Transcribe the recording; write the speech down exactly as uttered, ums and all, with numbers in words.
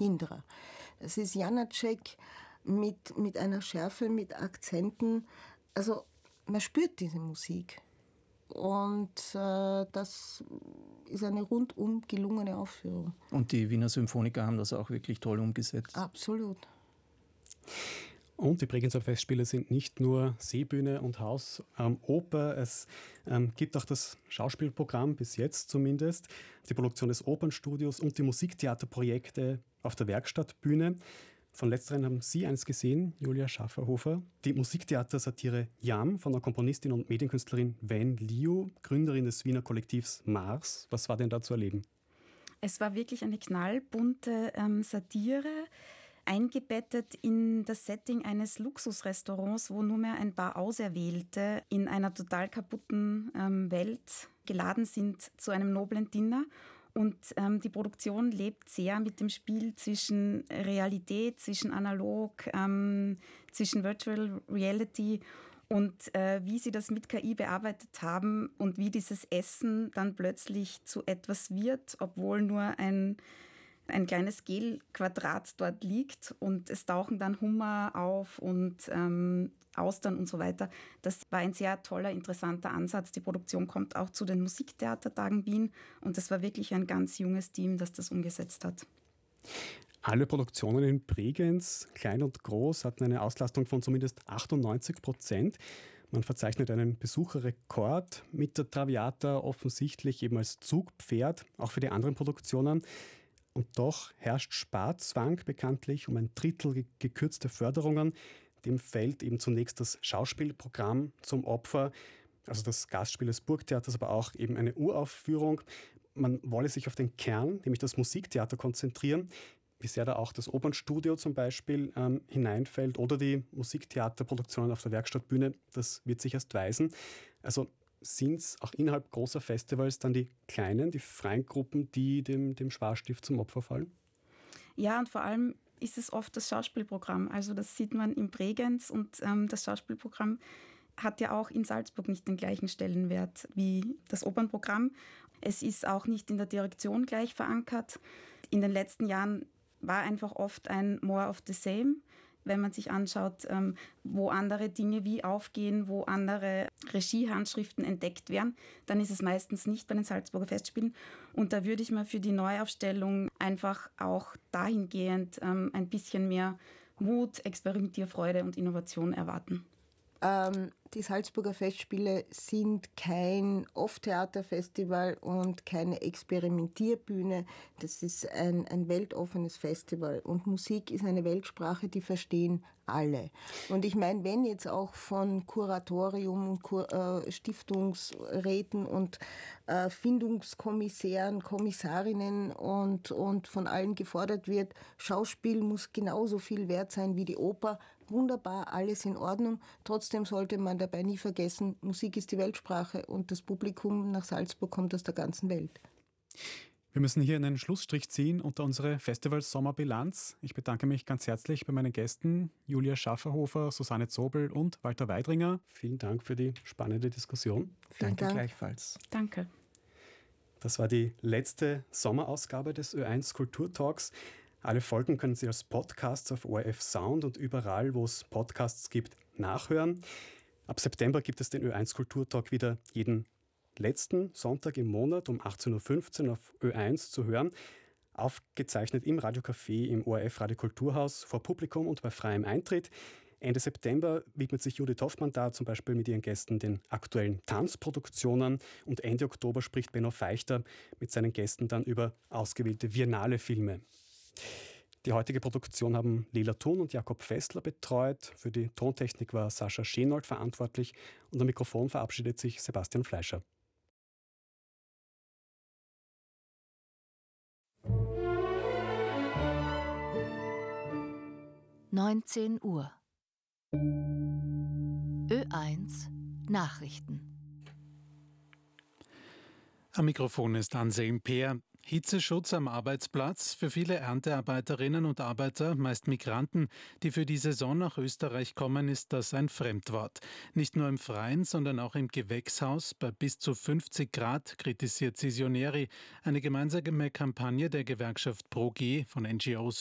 Hindra. Das ist Janáček mit, mit einer Schärfe, mit Akzenten. Also man spürt diese Musik. Und äh, das ist eine rundum gelungene Aufführung. Und die Wiener Symphoniker haben das auch wirklich toll umgesetzt. Absolut. Und die Bregenzer Festspiele sind nicht nur Seebühne und Haus, ähm, Oper. Es ähm, gibt auch das Schauspielprogramm, bis jetzt zumindest, die Produktion des Opernstudios und die Musiktheaterprojekte auf der Werkstattbühne. Von letzteren haben Sie eins gesehen, Julia Schafferhofer. Die Musiktheatersatire Jam von der Komponistin und Medienkünstlerin Wen Liu, Gründerin des Wiener Kollektivs Mars. Was war denn da zu erleben? Es war wirklich eine knallbunte ähm, Satire, eingebettet in das Setting eines Luxusrestaurants, wo nur mehr ein paar Auserwählte in einer total kaputten ähm, Welt geladen sind zu einem noblen Dinner. Und ähm, die Produktion lebt sehr mit dem Spiel zwischen Realität, zwischen Analog, ähm, zwischen Virtual Reality und äh, wie sie das mit K I bearbeitet haben und wie dieses Essen dann plötzlich zu etwas wird, obwohl nur ein, ein kleines Gelquadrat dort liegt und es tauchen dann Hummer auf und ähm, Austern und so weiter. Das war ein sehr toller, interessanter Ansatz. Die Produktion kommt auch zu den Musiktheatertagen Wien und das war wirklich ein ganz junges Team, das das umgesetzt hat. Alle Produktionen in Bregenz, klein und groß, hatten eine Auslastung von zumindest achtundneunzig Prozent. Man verzeichnet einen Besucherrekord mit der Traviata offensichtlich eben als Zugpferd, auch für die anderen Produktionen. Und doch herrscht Sparzwang bekanntlich um ein Drittel gekürzte Förderungen. Dem fällt eben zunächst das Schauspielprogramm zum Opfer, also das Gastspiel des Burgtheaters, aber auch eben eine Uraufführung. Man wolle sich auf den Kern, nämlich das Musiktheater, konzentrieren, wie sehr da auch das Opernstudio zum Beispiel ähm, hineinfällt oder die Musiktheaterproduktionen auf der Werkstattbühne, das wird sich erst weisen. Also sind es auch innerhalb großer Festivals dann die kleinen, die freien Gruppen, die dem, dem Sparstift zum Opfer fallen? Ja, und vor allem ist es oft das Schauspielprogramm. Also das sieht man in Bregenz und ähm, das Schauspielprogramm hat ja auch in Salzburg nicht den gleichen Stellenwert wie das Opernprogramm. Es ist auch nicht in der Direktion gleich verankert. In den letzten Jahren war einfach oft ein more of the same. Wenn man sich anschaut, ähm, wo andere Dinge wie aufgehen, wo andere Regiehandschriften entdeckt werden, dann ist es meistens nicht bei den Salzburger Festspielen. Und da würde ich mir für die Neuaufstellung einfach auch dahingehend ähm, ein bisschen mehr Mut, Experimentierfreude und Innovation erwarten. Ähm, die Salzburger Festspiele sind kein Off-Theater-Festival und keine Experimentierbühne. Das ist ein, ein weltoffenes Festival. Und Musik ist eine Weltsprache, die verstehen alle. Und ich meine, wenn jetzt auch von Kuratorium und Kur- äh, Stiftungsräten und äh, Findungskommissären, Kommissarinnen und, und von allen gefordert wird, Schauspiel muss genauso viel wert sein wie die Oper. Wunderbar, alles in Ordnung. Trotzdem sollte man dabei nie vergessen, Musik ist die Weltsprache und das Publikum nach Salzburg kommt aus der ganzen Welt. Wir müssen hier einen Schlussstrich ziehen unter unsere Festival-Sommerbilanz. Ich bedanke mich ganz herzlich bei meinen Gästen Julia Schafferhofer, Susanne Zobel und Walter Weidringer. Vielen Dank für die spannende Diskussion. Vielen Danke Dank. gleichfalls. Danke. Das war die letzte Sommerausgabe des Ö eins Kulturtalks. Alle Folgen können Sie als Podcasts auf O R F Sound und überall, wo es Podcasts gibt, nachhören. Ab September gibt es den Ö eins Kulturtalk wieder jeden letzten Sonntag im Monat um achtzehn Uhr fünfzehn auf Ö eins zu hören. Aufgezeichnet im Radiocafé im O R F Radio Kulturhaus vor Publikum und bei freiem Eintritt. Ende September widmet sich Judith Hoffmann da zum Beispiel mit ihren Gästen den aktuellen Tanzproduktionen und Ende Oktober spricht Benno Feichter mit seinen Gästen dann über ausgewählte Biennale-Filme. Die heutige Produktion haben Lela Thun und Jakob Fessler betreut. Für die Tontechnik war Sascha Schenold verantwortlich und am Mikrofon verabschiedet sich Sebastian Fleischer. neunzehn Uhr. Ö eins Nachrichten. Am Mikrofon ist Anselm Peer. Hitzeschutz am Arbeitsplatz. Für viele Erntearbeiterinnen und Arbeiter, meist Migranten, die für die Saison nach Österreich kommen, ist das ein Fremdwort. Nicht nur im Freien, sondern auch im Gewächshaus bei bis zu fünfzig Grad, kritisiert Cisioneri, eine gemeinsame Kampagne der Gewerkschaft Pro G von N G Os